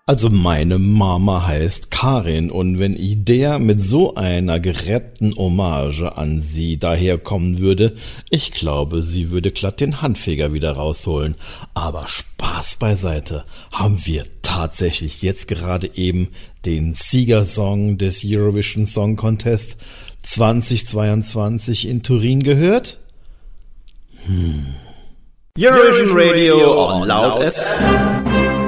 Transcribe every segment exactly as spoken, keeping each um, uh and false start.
Also meine Mama heißt Karin und wenn Idea mit so einer gerappten Hommage an sie daherkommen würde, ich glaube, sie würde glatt den Handfeger wieder rausholen. Aber Spaß beiseite, haben wir tatsächlich jetzt gerade eben den Siegersong des Eurovision Song Contest zweitausendzweiundzwanzig in Turin gehört? Hm. Eurovision Radio on Loud F M.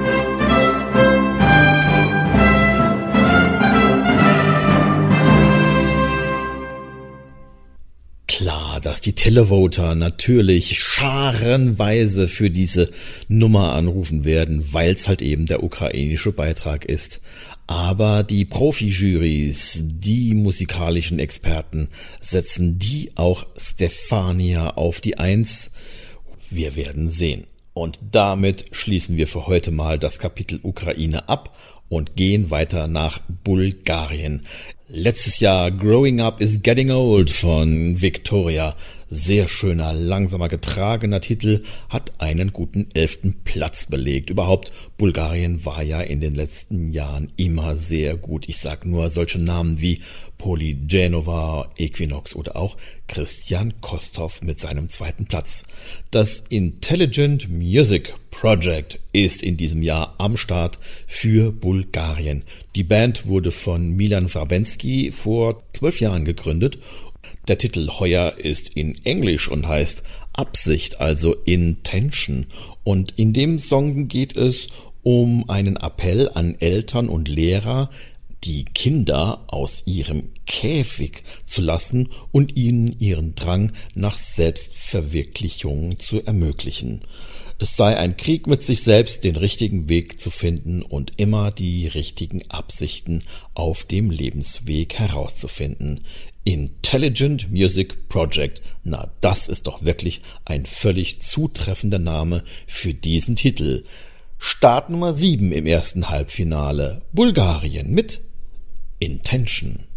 Klar, dass die Televoter natürlich scharenweise für diese Nummer anrufen werden, weil es halt eben der ukrainische Beitrag ist. Aber die Profi-Jurys, die musikalischen Experten, setzen die auch Stefania auf die Eins. Wir werden sehen. Und damit schließen wir für heute mal das Kapitel Ukraine ab und gehen weiter nach Bulgarien. Letztes Jahr Growing Up is Getting Old von Victoria. Sehr schöner, langsamer, getragener Titel, hat einen guten elften Platz belegt. Überhaupt, Bulgarien war ja in den letzten Jahren immer sehr gut. Ich sag nur solche Namen wie Polygenova, Equinox oder auch Christian Kostov mit seinem zweiten Platz. Das Intelligent Music Project ist in diesem Jahr am Start für Bulgarien. Die Band wurde von Milan Vrabensky vor zwölf Jahren gegründet. Der Titel heuer ist in Englisch und heißt Absicht, also Intention. Und in dem Song geht es um einen Appell an Eltern und Lehrer, die Kinder aus ihrem Käfig zu lassen und ihnen ihren Drang nach Selbstverwirklichung zu ermöglichen. Es sei ein Krieg mit sich selbst, den richtigen Weg zu finden und immer die richtigen Absichten auf dem Lebensweg herauszufinden. Intelligent Music Project, na das ist doch wirklich ein völlig zutreffender Name für diesen Titel. Start Nummer sieben im ersten Halbfinale, Bulgarien mit Intention.